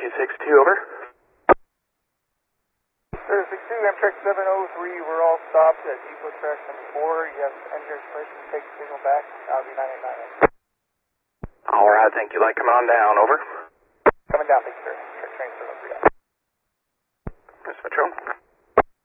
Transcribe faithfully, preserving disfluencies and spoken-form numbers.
two six two, over. Sir, six two, Amtrak seven oh three, we're all stopped at depot track number four. You have engineer's permission to take the signal back. I'll be nine eight nine. Alright, thank you. Light coming on down, over. Coming down, thank you, sir. Train seven oh three. Miss Metro.